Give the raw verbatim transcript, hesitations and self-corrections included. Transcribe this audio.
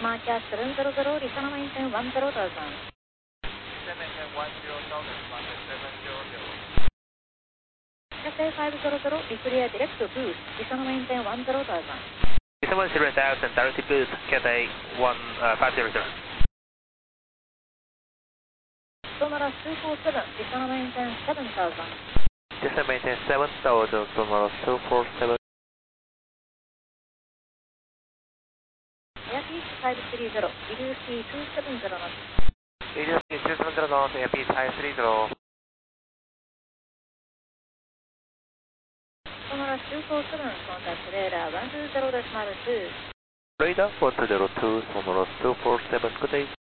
Marquez seven zero zero, return maintain one zero thousand. Maintain one zero thousand, runway seven zero zero. Cathay five zero zero, declare direct to boost, return maintain one zero thousand. seven zero thousand, direct to boost, Cathay one, uh, five zero zero. Tomorrow two four seven, return maintain seven thousand. Descend maintain seven thousand, tomorrow two four seven. Airbus five three zero, reduce speed two seven zero knots. Reduce speed two seven zero knots, Airbus five three zero. Tomorrow two four seven, contact radar one two zero decimal two. Radar one two zero two, tomorrow two four seven, good day.